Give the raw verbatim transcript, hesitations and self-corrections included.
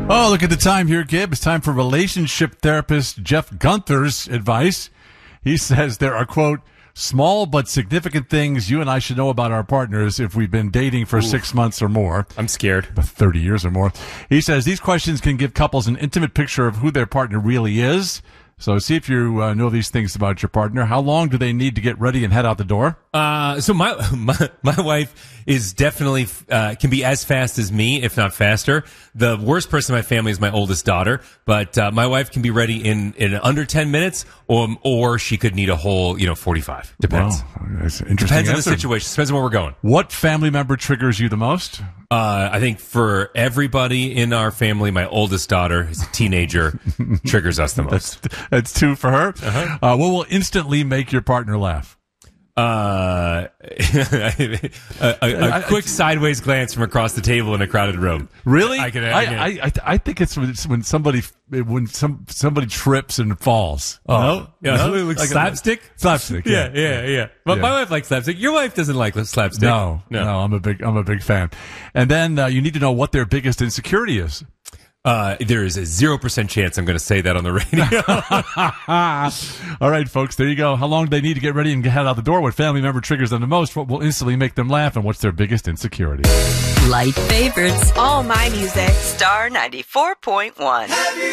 Oh, look at the time here, Gib. It's time for relationship therapist Jeff Gunther's advice. He says there are, quote, small but significant things you and I should know about our partners if we've been dating for Ooh. six months or more. I'm scared. thirty years or more. He says these questions can give couples an intimate picture of who their partner really is. So see if you uh, know these things about your partner. How long do they need to get ready and head out the door? Uh, so my, my, my wife is definitely, uh, can be as fast as me, if not faster. The worst person in my family is my oldest daughter, but, uh, my wife can be ready in, in under ten minutes, or, or she could need a whole, you know, forty-five. Depends. Wow, that's an interesting Depends on answer. the situation. Depends on where we're going. What family member triggers you the most? Uh, I think for everybody in our family, my oldest daughter is a teenager, triggers us the most. That's, that's two for her. Uh-huh. Uh, what will instantly make your partner laugh? Uh, a, a, a quick sideways glance from across the table in a crowded room. Really? I, can, I, I, can. I, I, I think it's when, it's when somebody when some somebody trips and falls. Oh, no? yeah, no? like like slapstick. Slapstick. Yeah, Yeah, yeah, yeah. But yeah. my wife likes slapstick. Your wife doesn't like slapstick. No, no, no. I'm a big I'm a big fan. And then uh, you need to know what their biggest insecurity is. Uh, there is a zero percent chance I'm going to say that on the radio. All right, folks, there you go. How long do they need to get ready and head out the door? What family member triggers them the most? What will instantly make them laugh? And what's their biggest insecurity? Light favorites. All my music. Star ninety-four point one.